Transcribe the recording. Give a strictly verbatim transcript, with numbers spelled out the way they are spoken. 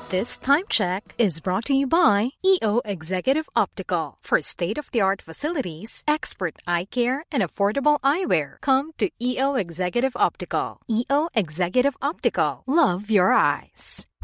This time check is brought to you by E O Executive Optical. For state-of-the-art facilities, expert eye care, and affordable eyewear, come to E O Executive Optical. E O Executive Optical. Love your eyes.